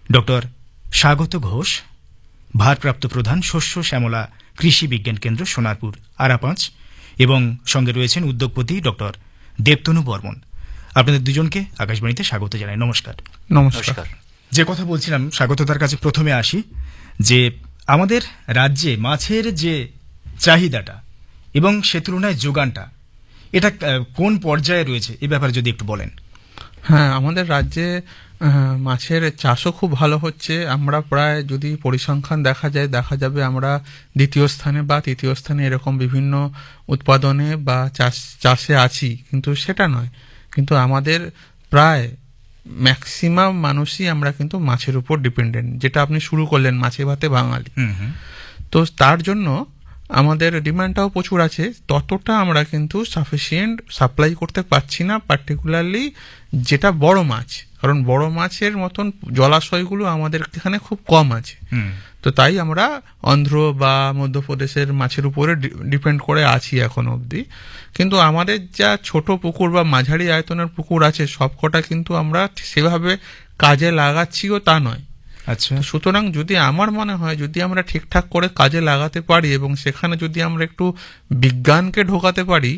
Doctor স্বাগত ঘোষ, ভারপ্রাপ্ত প্রধান, শস্য শ্যামলা কৃষি বিজ্ঞান কেন্দ্র, সোনারপুর, আরাপাঁচ, এবং সঙ্গে রয়েছেন উদ্যোগপতি ডক্টর দেবতনু বর্মন। আপনাদের দুজনকে আকাশবাণীতে স্বাগত জানাই। নমস্কার। নমস্কার। যে কথা বলছিলাম, স্বাগততার কাছে প্রথমে আসি, যে আমাদের রাজ্যে মাছের যে চাহিদাটা এবং সে তুলনায় যোগানটা, এটা কোন পর্যায়ে রয়েছে, এ ব্যাপারে যদি একটু বলেন। হ্যাঁ, আমাদের রাজ্যে মাছের চাষও খুব ভালো হচ্ছে। আমরা প্রায়, যদি পরিসংখ্যান দেখা যাবে আমরা দ্বিতীয় স্থানে বা তৃতীয় স্থানে এরকম বিভিন্ন উৎপাদনে বা চাষে আছি, কিন্তু সেটা নয়। কিন্তু আমাদের প্রায় ম্যাক্সিমাম মানুষই আমরা কিন্তু মাছের উপর ডিপেন্ডেন্ট, যেটা আপনি শুরু করলেন, মাছে ভাতে বাঙালি। তো তার জন্য আমাদের ডিমান্ডটাও প্রচুর আছে, ততটা আমরা কিন্তু সাফিসিয়েন্ট সাপ্লাই করতে পারছি না, পার্টিকুলারলি যেটা বড় মাছ। কারণ বড় মাছের মতন জলাশয়গুলো আমাদের এখানে খুব কম আছে। তো তাই আমরা অন্ধ্র বা মধ্যপ্রদেশের মাছের উপরে ডিপেন্ড করে আছি এখনো অবধি। কিন্তু আমাদের যা ছোট পুকুর বা মাঝারি আয়তনের পুকুর আছে, সবকটা কিন্তু আমরা সেভাবে কাজে লাগাচ্ছিও তা নয়। আচ্ছা, সুতরাং যদি আমার মনে হয়, যদি আমরা ঠিকঠাক করে কাজে লাগাতে পারি এবং সেখানে যদি আমরা একটু বিজ্ঞানকে ঢোকাতে পারি,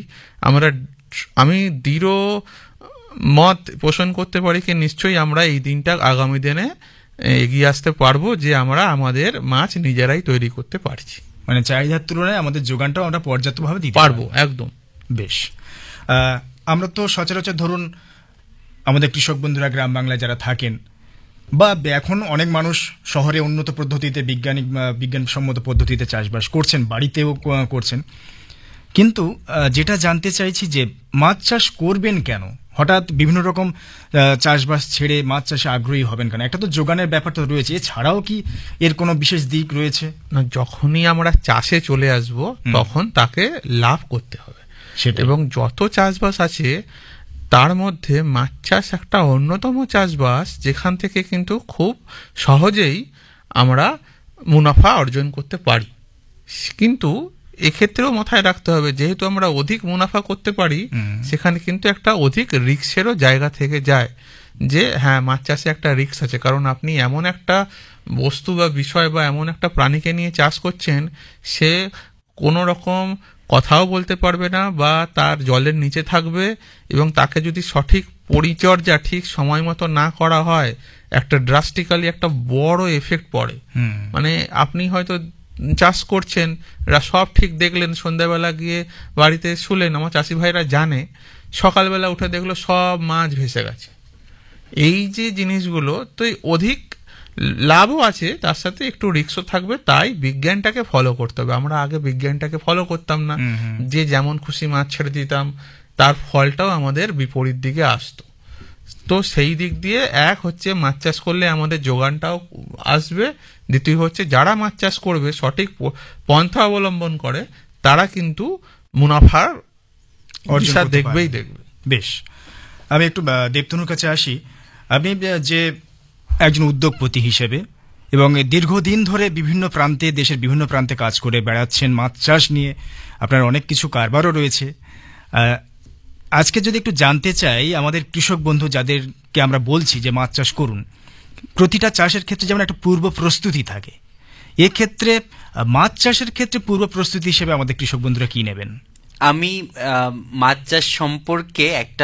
আমি দৃঢ় মত পোষণ করতে পারি কি নিশ্চয়ই আমরা এই দিনটা আগামী দিনে এগিয়ে আসতে পারবো, যে আমরা আমাদের মাছ নিজেরাই তৈরি করতে পারছি। মানে চাহিদার তুলনায় আমাদের যোগানটাও আমরা পর্যাপ্তভাবে দিতে পারবো। একদম। বেশ। আমরা তো সচরাচর ধরুন আমাদের কৃষক বন্ধুরা গ্রাম বাংলায় যারা থাকেন, বা এখন অনেক মানুষ শহরে উন্নত পদ্ধতিতে বিজ্ঞানসম্মত পদ্ধতিতে চাষবাস করছেন, বাড়িতেও করছেন, কিন্তু যেটা জানতে চাইছি যে মাছ চাষ করবেন কেন, হঠাৎ বিভিন্ন রকম চাষবাস ছেড়ে মাছ চাষে আগ্রহী হবেন কেন? একটা তো যোগানের ব্যাপারটা রয়েছে, এছাড়াও কি এর কোনো বিশেষ দিক রয়েছে? না, যখনই আমরা চাষে চলে আসব তখন তাকে লাভ করতে হবে, এবং যত চাষবাস আছে তার মধ্যে মাছ চাষ একটা অন্যতম চাষবাস, যেখান থেকে কিন্তু খুব সহজেই আমরা মুনাফা অর্জন করতে পারি। কিন্তু এক্ষেত্রেও মাথায় রাখতে হবে, যেহেতু আমরা অধিক মুনাফা করতে পারি, সেখানে কিন্তু একটা অধিক রিস্কেরও জায়গা থেকে যায়, যে হ্যাঁ, মাছ চাষে একটা রিস্ক আছে। কারণ আপনি এমন একটা বস্তু বা বিষয় বা এমন একটা প্রাণীকে নিয়ে চাষ করছেন, সে কোনো রকম কথাও বলতে পারবে না, বা তার জলের নিচে থাকবে, এবং তাকে যদি সঠিক পরিচর্যা ঠিক সময় মতো না করা হয়, একটা ড্রাস্টিক্যালি একটা বড় এফেক্ট পড়ে। মানে আপনি হয়তো চাষ করছেন, সব ঠিক দেখলেন, সন্ধ্যাবেলা গিয়ে বাড়িতে শুলেন, আমার চাষি ভাইরা জানে, সকালবেলা উঠে দেখলো সব মাছ ভেসে গেছে। এই যে জিনিসগুলো, তো অধিক লাভও আছে, তার সাথে একটু রিস্কও থাকবে। তাই বিজ্ঞানটাকে ফলো করতে হবে। আমরা আগে বিজ্ঞানটাকে ফলো করতাম না, যে যেমন খুশি মাছ ছেড়ে দিতাম, তার ফলটাও আমাদের বিপরীত দিকে আসতো। তো সেই দিক দিয়ে এক হচ্ছে মাছ চাষ করলে আমাদের যোগানটাও আসবে, দ্বিতীয় হচ্ছে যারা মাছ চাষ করবে সঠিক পন্থা অবলম্বন করে, তারা কিন্তু মুনাফার অর্জন দেখবে। বেশ, আমি একটু দেবতনুর কাছে আসি। আপনি যে একজন উদ্যোগপতি হিসেবে এবং দীর্ঘদিন ধরে বিভিন্ন প্রান্তে, দেশের বিভিন্ন প্রান্তে কাজ করে বেড়াচ্ছেন মাছ চাষ নিয়ে, আপনার অনেক কিছু কারবারও রয়েছে। আজকে যদি একটু জানতে চাই, আমাদের কৃষক বন্ধু যাদেরকে আমরা বলছি যে মাছ চাষ করুন, প্রতিটা চাষের ক্ষেত্রে যেমন একটা পূর্ব প্রস্তুতি থাকে, এক্ষেত্রে মাছ চাষের ক্ষেত্রে পূর্ব প্রস্তুতি হিসেবে আমাদের কৃষক বন্ধুরা কি নেবেন? আমি মাছ চাষ সম্পর্কে একটা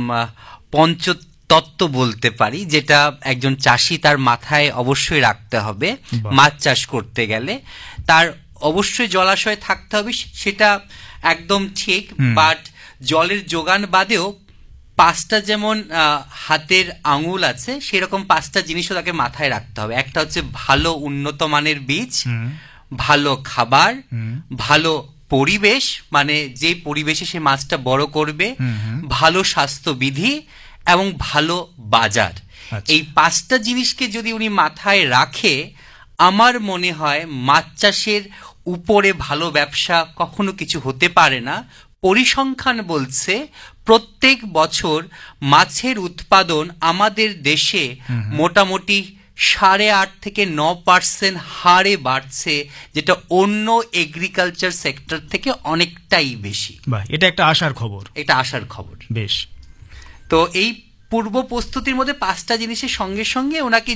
পঞ্চতত্ত্ব বলতে পারি, যেটা একজন চাষি তার মাথায় অবশ্যই রাখতে হবে। মাছ চাষ করতে গেলে তার অবশ্যই জলাশয় থাকতে হবে, সেটা একদম ঠিক। বাট জলের যোগান বাদেও পাঁচটা যেমন হাতের আঙুল আছে, সেরকম পাঁচটা জিনিসও তাকে মাথায় রাখতে হবে। একটা হচ্ছে ভালো উন্নত মানের বীজ, ভালো খাবার, ভালো পরিবেশ, মানে যে পরিবেশে সে মাছটা বড় করবে, ভালো স্বাস্থ্যবিধি এবং ভালো বাজার। এই পাঁচটা জিনিসকে যদি উনি মাথায় রাখে, আমার মনে হয় মাছ চাষের উপরে ভালো ব্যবসা কখনো কিছু হতে পারে না। পরিসংখ্যান বলছে প্রত্যেক বছর মাছের উৎপাদন আমাদের দেশে মোটামুটি 8.5 থেকে 9% হারে বাড়ছে, যেটা অন্য এগ্রিকালচার সেক্টর থেকে অনেকটাই বেশি। এটা একটা আশার খবর। এটা আশার খবর। বেশ। তো এই পূর্ব প্রস্তুতির মধ্যে 5টা জিনিসের সঙ্গে সঙ্গে ওনাকে